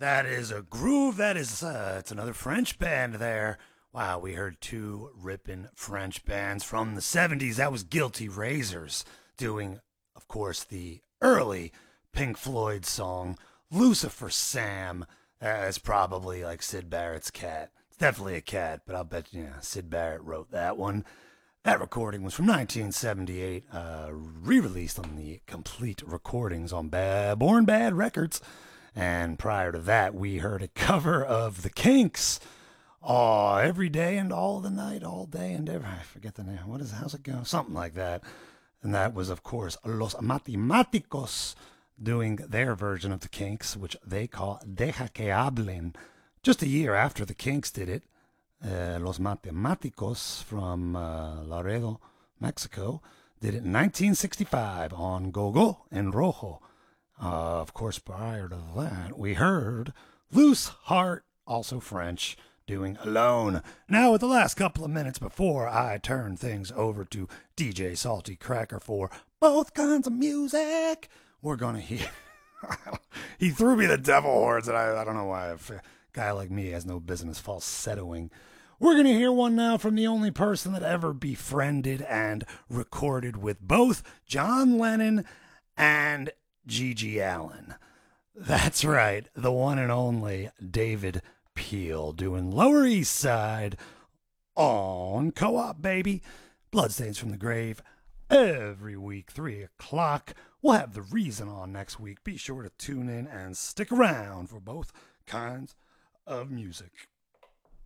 That is a groove. That is, it's another French band there. Wow, we heard two ripping French bands from the 70s. That was Guilty Razors doing, of course, the early Pink Floyd song, Lucifer Sam. It's probably like Sid Barrett's cat. It's definitely a cat, but I'll bet you Sid Barrett wrote that one. That recording was from 1978, re released on the complete recordings on Born Bad Records. And prior to that, we heard a cover of The Kinks. Oh, every day and all the night, all day and every. I forget the name. How's it go? Something like that. And that was, of course, Los Matemáticos doing their version of The Kinks, which they call Deja que hablen. Just a year after The Kinks did it, Los Matemáticos from Laredo, Mexico, did it in 1965 on Gogo and Rojo. Of course, prior to that, we heard Loose Heart, also French, doing Alone. Now, with the last couple of minutes before I turn things over to DJ Salty Cracker for both kinds of music, we're going to hear. He threw me the devil horns, and I don't know why a guy like me has no business falsettoing. We're going to hear one now from the only person that ever befriended and recorded with both John Lennon and Gigi Allen. That's right, the one and only David Peel doing Lower East Side on Co-op, baby. Bloodstains from the Grave every week, 3 o'clock. We'll have The Reason on next week. Be sure to tune in and stick around for both kinds of music.